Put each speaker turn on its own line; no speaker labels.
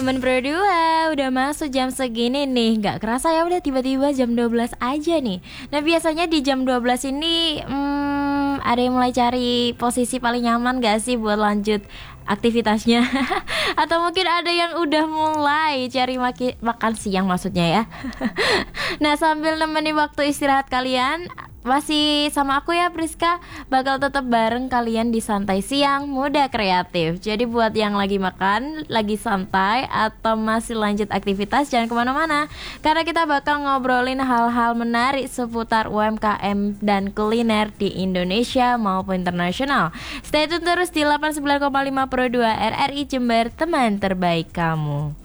Temen berdua, udah masuk jam segini nih. Gak kerasa ya udah tiba-tiba jam 12 aja nih. Nah biasanya di jam 12 ini ada yang mulai cari posisi paling nyaman gak sih buat lanjut aktivitasnya? Atau mungkin ada yang udah mulai cari makan siang maksudnya ya. Nah sambil nemenin waktu istirahat kalian, masih sama aku ya Priska, bakal tetap bareng kalian di Santai Siang Muda Kreatif. Jadi buat yang lagi makan, lagi santai, atau masih lanjut aktivitas, jangan kemana-mana, karena kita bakal ngobrolin hal-hal menarik seputar UMKM dan kuliner di Indonesia maupun internasional. Stay tune terus di 89,5 Pro 2 RRI Jember, teman terbaik kamu.